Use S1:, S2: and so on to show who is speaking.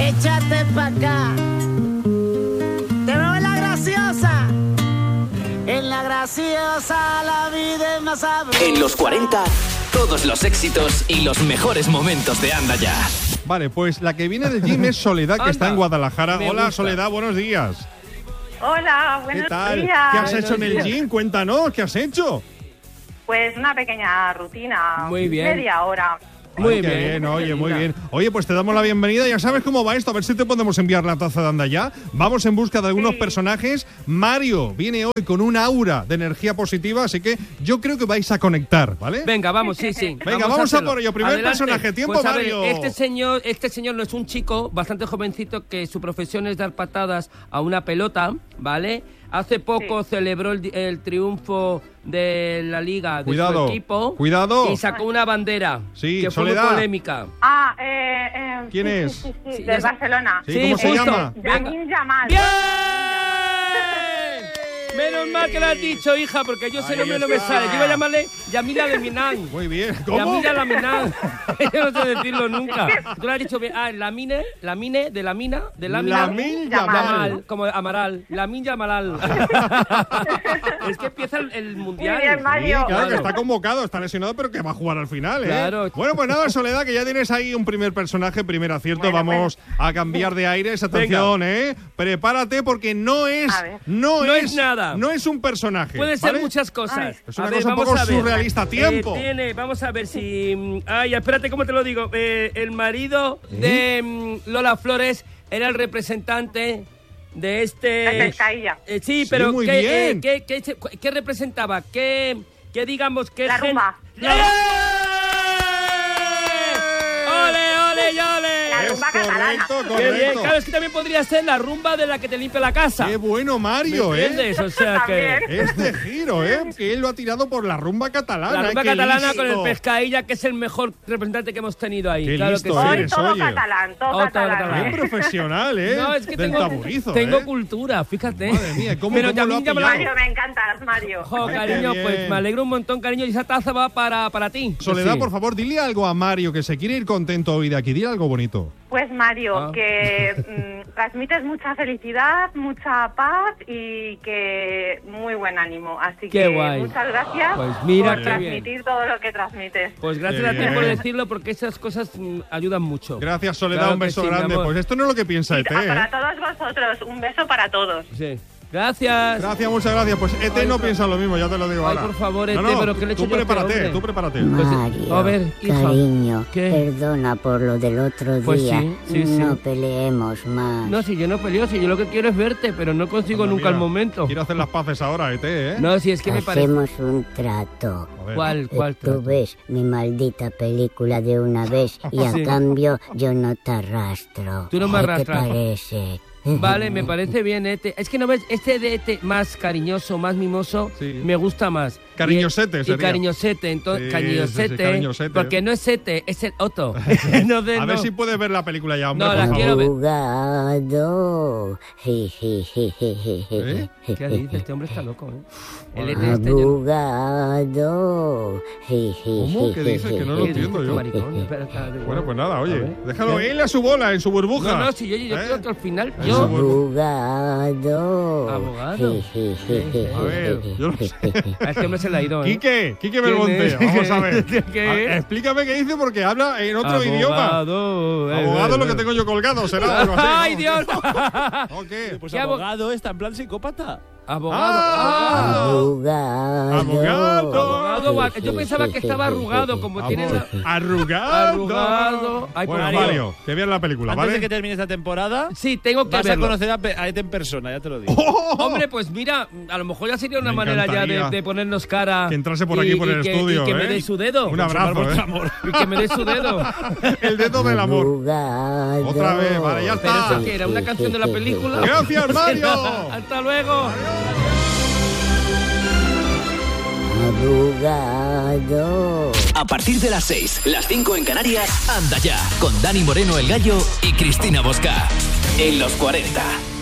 S1: échate pa' acá. Te veo en la graciosa. En la graciosa la vida es más sabrosa.
S2: En los 40, todos los éxitos y los mejores momentos de Anda Ya.
S3: Vale, pues la que viene del gym es Soledad, que está en Guadalajara. Hola, Soledad, buenos días.
S4: Hola, buenos
S3: ¿Qué tal?
S4: días.
S3: ¿Qué has hecho en el gym? Cuéntanos, ¿qué has hecho?
S4: Pues una pequeña rutina.
S5: Muy bien.
S4: Media hora.
S5: Muy
S3: Qué
S5: bien,
S3: oye, muy bien. Oye, pues te damos la bienvenida. Ya sabes cómo va esto. A ver si te podemos enviar la taza de Anda Ya. Vamos en busca de algunos personajes. Mario viene hoy con un aura de energía positiva, así que yo creo que vais a conectar, ¿vale?
S5: Venga, vamos, sí.
S3: Venga, vamos a por ello. Primer
S5: Adelante.
S3: personaje. Tiempo,
S5: Pues, a ver,
S3: Mario.
S5: este señor no es un chico bastante jovencito que su profesión es dar patadas a una pelota, ¿vale? Hace poco celebró el triunfo de la liga de su equipo.
S3: Cuidado.
S5: Y sacó una bandera que fue muy
S3: Soledad.
S5: polémica.
S3: ¿Quién es?
S4: Sí, del Barcelona.
S3: Sí, ¿cómo se llama?
S4: Lamine Yamal.
S5: ¡Bien! Menos mal que lo has dicho, hija, porque yo ese nombre no me sale. Yo iba a llamarle Yamila Laminan.
S3: Muy bien. ¿Cómo?
S5: Yamila Laminan. Yo no sé decirlo nunca. Tú lo has dicho bien. Lamine, de Lamina.
S3: Lamine Yamal.
S5: Como Amaral. Lamine Yamal. Es que empieza el mundial.
S4: Muy bien, Mario.
S3: Sí, claro, que está convocado, está lesionado, pero que va a jugar al final, ¿eh?
S5: Claro.
S3: Bueno, pues nada, Soledad, que ya tienes ahí un primer personaje, primer acierto. Vamos a cambiar de aires. Atención, ¿eh? Prepárate porque no es
S5: nada.
S3: No es un personaje.
S5: Puede ser
S3: ¿vale?
S5: muchas cosas.
S3: Es una cosa un poco surrealista. Tiempo.
S5: Vamos a ver si... espérate, ¿cómo te lo digo? El marido de Lola Flores era el representante de este...
S4: La pescadilla.
S5: Sí, pero
S3: muy bien.
S5: ¿qué representaba? ¿Qué digamos que...
S4: La rumba.
S5: ¡Ole!
S4: La rumba catalana.
S3: Correcto.
S5: Qué bien, claro, es que también podría ser la rumba de la que te limpia la casa.
S3: Qué bueno, Mario,
S5: ¿Me entiendes? O sea que...
S3: Este giro, que él lo ha tirado por la rumba catalana.
S5: La rumba
S3: qué
S5: catalana
S3: listo.
S5: con el Pescadilla, que es el mejor representante que hemos tenido ahí.
S3: Qué
S5: claro
S3: listo
S5: que sí.
S3: eres,
S4: Todo
S3: oye.
S4: catalán, todo catalán.
S3: Bien profesional,
S5: No, es que
S3: Del
S5: tengo
S3: taburizo,
S5: Tengo cultura, fíjate.
S3: Madre mía, ¿cómo
S5: Pero
S3: lo ha
S5: también
S3: pillado?
S4: Mario, me encantas, Mario.
S5: Jo,
S3: Ay,
S5: cariño,
S3: qué
S5: pues
S3: bien.
S5: me alegro un montón, cariño. Y esa taza va para ti.
S3: Soledad,
S5: Sí.
S3: por favor, dile algo a Mario, que se quiere ir contento hoy de aquí. Dile algo bonito.
S4: Pues Mario, que transmites mucha felicidad, mucha paz y que muy buen ánimo. Así
S5: Qué
S4: que
S5: guay.
S4: muchas gracias
S5: Pues mira
S4: por
S5: qué
S4: transmitir
S5: bien.
S4: todo lo que transmites.
S5: Pues gracias
S3: Qué
S5: a ti
S3: bien.
S5: por decirlo, porque esas cosas ayudan mucho.
S3: Gracias, Soledad,
S5: Claro
S3: un
S5: que
S3: beso
S5: sí, mi
S3: grande.
S5: amor.
S3: Pues esto no es lo que piensa ET,
S4: Para todos vosotros, un beso para todos.
S5: Sí. Gracias.
S3: Gracias, muchas gracias. Pues ET
S5: Ay,
S3: no
S5: por-
S3: piensa lo mismo, ya te lo digo
S5: Ay,
S3: ahora.
S5: por favor, ET,
S3: No,
S5: pero ¿qué le he hecho
S3: tú
S5: yo a este
S3: prepárate,
S5: hombre?
S3: tú prepárate.
S6: Mario,
S5: a ver, hija.
S6: cariño,
S5: ¿Qué?
S6: perdona por lo del otro
S5: Pues
S6: día.
S5: sí.
S6: No peleemos más.
S5: No, si yo no peleo, si yo lo que quiero es verte, pero no consigo
S3: Anda,
S5: nunca el
S3: mira,
S5: momento.
S3: Quiero hacer las paces ahora, ET, ¿eh?
S5: No, si es que me parece...
S6: Hacemos un trato.
S3: A ver.
S5: ¿Cuál
S6: Tú
S5: trato?
S6: ves mi maldita película de una vez y a
S5: Sí.
S6: cambio yo no te arrastro.
S5: Tú no me
S6: ¿Qué
S5: arrastras.
S6: te parece?
S5: Vale, me parece bien, ET. Es que no ves, este de ET más cariñoso, más mimoso,
S3: Sí.
S5: me gusta más.
S3: Cariñosete
S5: y
S3: sería.
S5: cariñosete, entonces,
S3: Sí,
S5: cariñosete,
S3: sí, cariñosete.
S5: porque no es ET, es el Otto. Entonces,
S3: A ver
S5: no.
S3: si puedes ver la película ya, hombre,
S5: No,
S3: por
S5: la
S3: favor.
S5: quiero ver.
S6: Abogado.
S5: ¿Qué dices? Este hombre está loco, ¿eh? El ET este yo...
S6: Abogado.
S3: ¿Cómo? ¿Qué dices? Que no lo entiendo yo.
S5: Maricón, espera,
S3: Bueno, pues nada,
S5: A
S3: oye,
S5: ver.
S3: déjalo él a su bola, en su burbuja.
S5: No, si yo quiero que al final
S3: En
S5: yo...
S3: su burbuja.
S6: Abogado.
S5: Abogado.
S3: A ver, yo no sé.
S5: A este hombre se le ha ido, ¿eh?
S3: Quique Belmonte,
S5: es?
S3: vamos a ver.
S5: ¿Qué?
S3: Explícame qué dice porque habla en otro idioma. Abogado lo que tengo yo colgado, será algo así.
S5: ¡Ay,
S3: ¿no?
S5: Dios!
S3: ¿O qué?
S7: Pues
S5: ¿Qué
S7: abogado está en plan psicópata.
S5: Abogado.
S3: Abogado.
S5: Yo pensaba que estaba arrugado, como tiene la...
S3: Arrugado.
S5: Arrugado. Ay, por
S3: Bueno,
S5: favor.
S3: Mario, que veas la película,
S7: Antes
S3: ¿vale?
S7: de que termine esta temporada,
S5: Sí, tengo que
S7: vas a
S5: verlo.
S7: conocer a ET en persona, ya te lo digo.
S5: Hombre, pues mira, a lo mejor ya sería una
S3: Me
S5: manera ya
S3: encantaría
S5: de ponernos cara.
S3: que entrase por aquí por el estudio,
S5: Y que me
S3: ¿eh?
S5: dé su dedo.
S3: Un abrazo,
S7: Por
S3: ¿eh?
S7: amor.
S5: Y que me dé su dedo.
S3: El dedo del amor.
S6: Abogado.
S3: Otra vez, vale, ya
S5: Pero
S3: está.
S5: eso que era una canción de la película.
S3: Gracias, Mario.
S5: Hasta luego.
S6: Abogado.
S2: A partir de las 6, las 5 en Canarias, Anda Ya, con Dani Moreno el Gallo y Cristina Bosca. En los 40.